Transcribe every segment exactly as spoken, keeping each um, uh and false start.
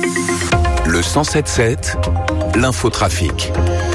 Le cent sept sept, l'infotrafic.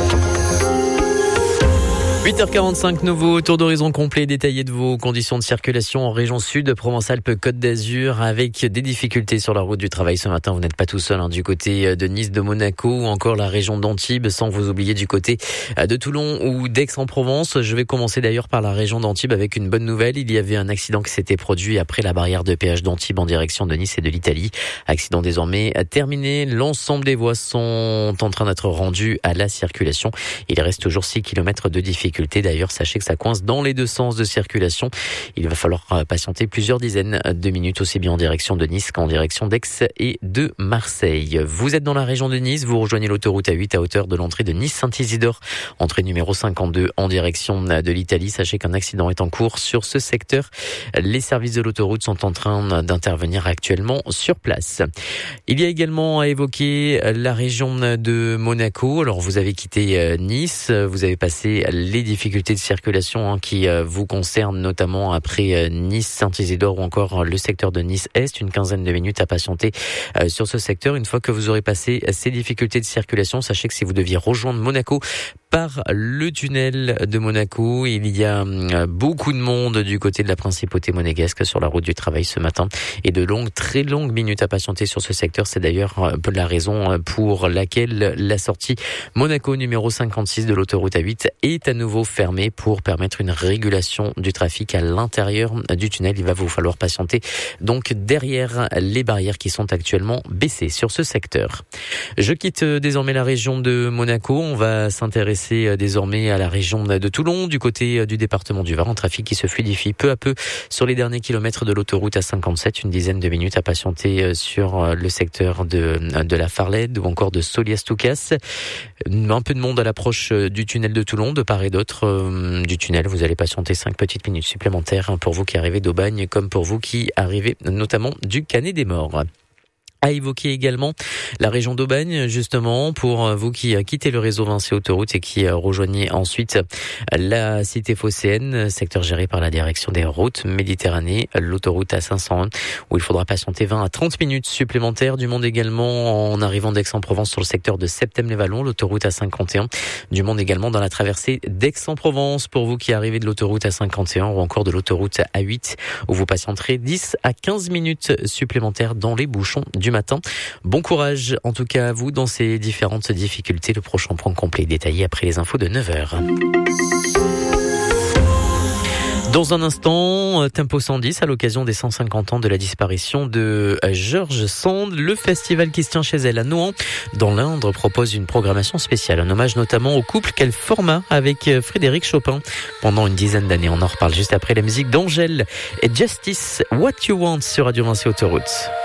huit heures quarante-cinq, nouveau tour d'horizon complet détaillé de vos conditions de circulation en région sud, Provence-Alpes-Côte d'Azur, avec des difficultés sur la route du travail ce matin. Vous n'êtes pas tout seul hein, du côté de Nice, de Monaco ou encore la région d'Antibes, sans vous oublier du côté de Toulon ou d'Aix-en-Provence. Je vais commencer d'ailleurs par la région d'Antibes avec une bonne nouvelle. Il y avait un accident qui s'était produit après la barrière de péage d'Antibes en direction de Nice et de l'Italie. Accident désormais terminé. L'ensemble des voies sont en train d'être rendues à la circulation. Il reste toujours six kilomètres de difficultés. D'ailleurs, sachez que ça coince dans les deux sens de circulation. Il va falloir patienter plusieurs dizaines de minutes, aussi bien en direction de Nice qu'en direction d'Aix et de Marseille. Vous êtes dans la région de Nice, vous rejoignez l'autoroute A huit à hauteur de l'entrée de Nice-Saint-Isidore, entrée numéro cinquante-deux en direction de l'Italie. Sachez qu'un accident est en cours sur ce secteur. Les services de l'autoroute sont en train d'intervenir actuellement sur place. Il y a également à évoquer la région de Monaco. Alors, vous avez quitté Nice, vous avez passé les difficultés de circulation hein, qui euh, vous concernent notamment après euh, Nice-Saint-Isidore ou encore le secteur de Nice-Est. Une quinzaine de minutes à patienter euh, sur ce secteur. Une fois que vous aurez passé ces difficultés de circulation, sachez que si vous deviez rejoindre Monaco par le tunnel de Monaco, il y a euh, beaucoup de monde du côté de la principauté monégasque sur la route du travail ce matin et de longues, très longues minutes à patienter sur ce secteur. C'est d'ailleurs euh, la raison pour laquelle la sortie Monaco numéro cinquante-six de l'autoroute A huit est à nouveau fermée pour permettre une régulation du trafic à l'intérieur du tunnel. Il va vous falloir patienter donc derrière les barrières qui sont actuellement baissées sur ce secteur. Je quitte désormais la région de Monaco. On va s'intéresser désormais à la région de Toulon, du côté du département du Var. Un trafic qui se fluidifie peu à peu sur les derniers kilomètres de l'autoroute A cinquante-sept. Une dizaine de minutes à patienter sur le secteur de, de la Farled ou encore de Solias-Toucas. Un peu de monde à l'approche du tunnel de Toulon, de part et d'autre euh, du tunnel. Vous allez patienter cinq petites minutes supplémentaires hein, pour vous qui arrivez d'Aubagne comme pour vous qui arrivez notamment du Canet des Morts. À évoquer également la région d'Aubagne, justement, pour vous qui quittez le réseau Vinci Autoroute et qui rejoignez ensuite la cité phocéenne, secteur géré par la direction des routes Méditerranée, l'autoroute A cinq cent un, où il faudra patienter vingt à trente minutes supplémentaires. Du monde également en arrivant d'Aix-en-Provence sur le secteur de Septème-les-Vallons, l'autoroute A cinquante et un. Du monde également dans la traversée d'Aix-en-Provence pour vous qui arrivez de l'autoroute A cinquante et un ou encore de l'autoroute A huit, où vous patienterez dix à quinze minutes supplémentaires dans les bouchons du matin. Bon courage en tout cas à vous dans ces différentes difficultés. Le prochain point complet détaillé après les infos de neuf heures. Dans un instant, Tempo cent dix à l'occasion des cent cinquante ans de la disparition de George Sand. Le festival qui se tient chez elle à Nohant, dans l'Indre, propose une programmation spéciale. Un hommage notamment au couple qu'elle forma avec Frédéric Chopin pendant une dizaine d'années. On en reparle juste après la musique d'Angèle et Justice, What You Want sur Radio Vinci Autoroute.